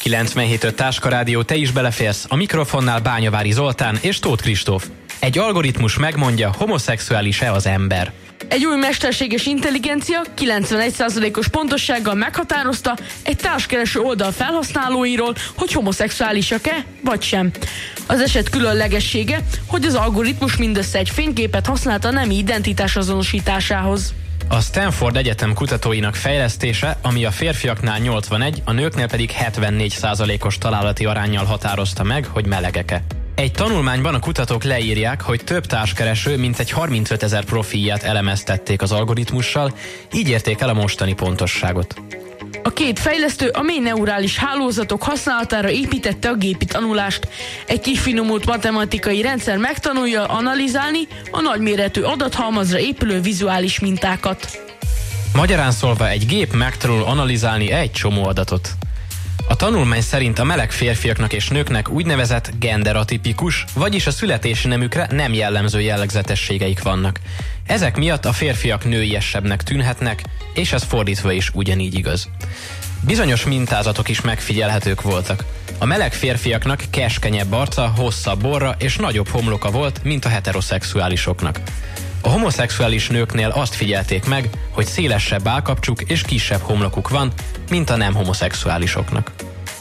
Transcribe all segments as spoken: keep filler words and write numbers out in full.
kilencvenhét öt Táskarádió, te is beleférsz, a mikrofonnál Bányavári Zoltán és Tóth Kristóf. Egy algoritmus megmondja, homoszexuális-e az ember. Egy új mesterséges intelligencia kilencvenegy százalékos pontossággal meghatározta egy társkereső oldal felhasználóiról, hogy homoszexuálisak-e, vagy sem. Az eset különlegessége, hogy az algoritmus mindössze egy fényképet használta a nemi identitás azonosításához. A Stanford Egyetem kutatóinak fejlesztése, ami a férfiaknál nyolcvanegy, a nőknél pedig hetvennégy százalékos találati aránnyal határozta meg, hogy melegek-e. Egy tanulmányban a kutatók leírják, hogy több társkereső mintegy harmincötezer profilját elemeztették az algoritmussal, így érték el a mostani pontosságot. A két fejlesztő a mély neurális hálózatok használatára építette a gépi tanulást. Egy kifinomult matematikai rendszer megtanulja analizálni a nagyméretű adathalmazra épülő vizuális mintákat. Magyarán szólva, egy gép megtanul analizálni egy csomó adatot. A tanulmány szerint a meleg férfiaknak és nőknek úgynevezett genderatipikus, vagyis a születési nemükre nem jellemző jellegzetességeik vannak. Ezek miatt a férfiak nőiesebbnek tűnhetnek, és ez fordítva is ugyanígy igaz. Bizonyos mintázatok is megfigyelhetők voltak. A meleg férfiaknak keskenyebb arca, hosszabb orra és nagyobb homloka volt, mint a heteroszexuálisoknak. A homoszexuális nőknél azt figyelték meg, hogy szélesebb állkapcsuk és kisebb homlokuk van, mint a nem homoszexuálisoknak.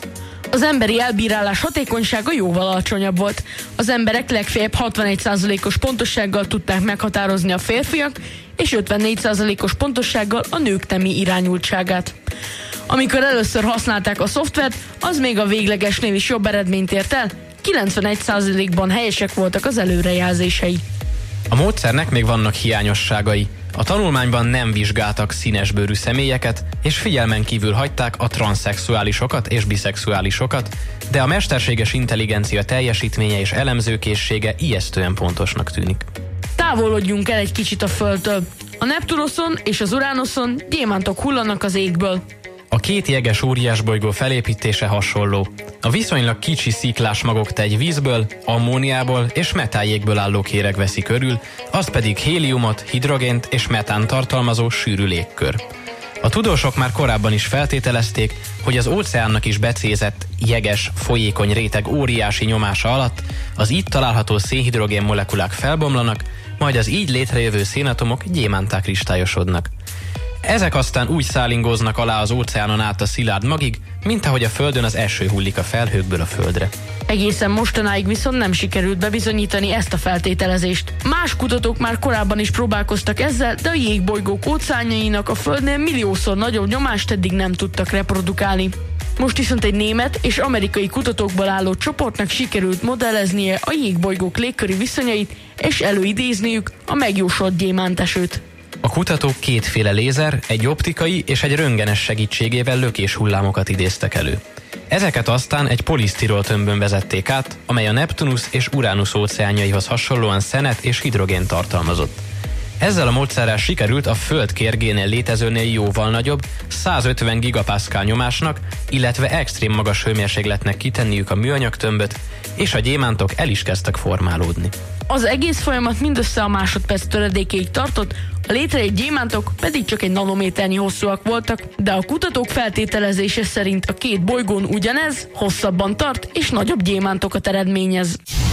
Az emberi elbírálás hatékonysága jóval alacsonyabb volt. Az emberek legfeljebb hatvanegy százalékos pontossággal tudták meghatározni a férfiak, és ötvennégy százalékos pontossággal a nők nemi irányultságát. Amikor először használták a szoftvert, az még a véglegesnél is jobb eredményt ért el, kilencvenegy százalékban helyesek voltak az előrejelzései. A módszernek még vannak hiányosságai. A tanulmányban nem vizsgáltak színesbőrű személyeket, és figyelmen kívül hagyták a transzszexuálisokat és biszexuálisokat, de a mesterséges intelligencia teljesítménye és elemzőkészsége ijesztően pontosnak tűnik. Távolodjunk el egy kicsit a Földtől. A Neptunoszon és az Uránoszon gyémántok hullanak az égből. A két jeges óriásbolygó felépítése hasonló. A viszonylag kicsi sziklás magokt egy vízből, ammóniából és metáljégből álló kéreg veszi körül, az pedig héliumot, hidrogént és metánt tartalmazó sűrű légkör. A tudósok már korábban is feltételezték, hogy az óceánnak is becézett, jeges, folyékony réteg óriási nyomása alatt az itt található szénhidrogén molekulák felbomlanak, majd az így létrejövő szénatomok gyémánttá kristályosodnak. Ezek aztán úgy szálingóznak alá az óceánon át a szilárd magig, mint ahogy a Földön az eső hullik a felhőkből a földre. Egészen mostanáig viszont nem sikerült bebizonyítani ezt a feltételezést. Más kutatók már korábban is próbálkoztak ezzel, de a jégbolygók óceánjainak a Földnél milliószor nagyobb nyomást eddig nem tudtak reprodukálni. Most viszont egy német és amerikai kutatókból álló csoportnak sikerült modelleznie a jégbolygók légköri viszonyait, és előidézniük a megjósolt gyémántesőt. A kutatók kétféle lézer, egy optikai és egy röntgenes segítségével lökéshullámokat idéztek elő. Ezeket aztán egy polisztirol tömbön vezették át, amely a Neptunusz és Uránusz óceánjaihoz hasonlóan szenet és hidrogént tartalmazott. Ezzel a módszerrel sikerült a Föld kérgénél létezőnél jóval nagyobb, százötven gigapaszkál nyomásnak, illetve extrém magas hőmérsékletnek kitenniük a műanyag tömböt, és a gyémántok el is kezdtek formálódni. Az egész folyamat mindössze a másodperc töredékéig tartott, a létrejött gyémántok pedig csak egy nanométernyi hosszúak voltak, de a kutatók feltételezése szerint a két bolygón ugyanez hosszabban tart és nagyobb gyémántokat eredményez.